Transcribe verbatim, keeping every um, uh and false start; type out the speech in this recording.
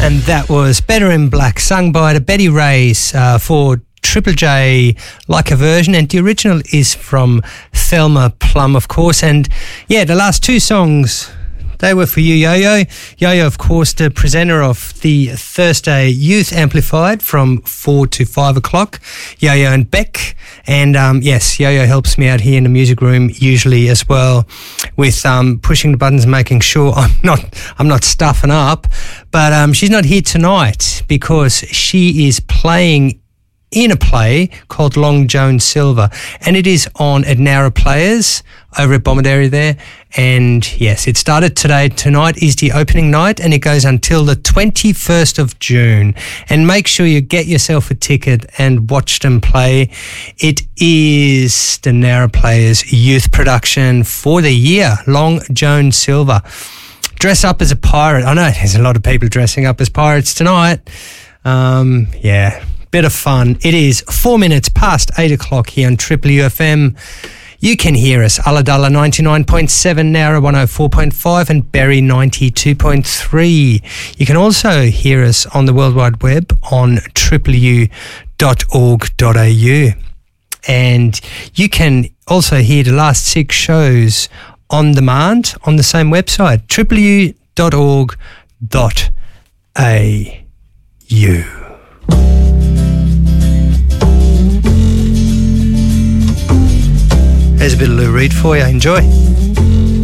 And that was Better in Black, sung by the Betty Rays uh, for Triple J, like a version, and the original is from Thelma Plum, of course. And yeah, the last two songs, they were for you, Yo-Yo. Yo-Yo, of course, the presenter of the Thursday Youth Amplified from four to five o'clock. Yo-Yo and Beck. And um, yes, Yo-Yo helps me out here in the music room usually as well with um, pushing the buttons, making sure I'm not I'm not stuffing up. But um, she's not here tonight because she is playing in a play called Long Joan Silver, and it is on at Nowra Players over at Bomaderry there. And yes, it started today. Tonight is the opening night, and it goes until the twenty-first of June. And make sure you get yourself a ticket and watch them play. It is the Nowra Players youth production for the year, Long Joan Silver. Dress up as a pirate. I know there's a lot of people dressing up as pirates tonight. Um, yeah. Bit of fun. It is four minutes past eight o'clock here on Triple U F M. You can hear us Ulladulla ninety-nine point seven, Nowra one oh four point five and Berry ninety-two point three. You can also hear us on the World Wide Web on triple u dot org dot a u. And you can also hear the last six shows on demand on the same website, triple u dot org dot a u. There's a bit of Lou Reed for you. Enjoy.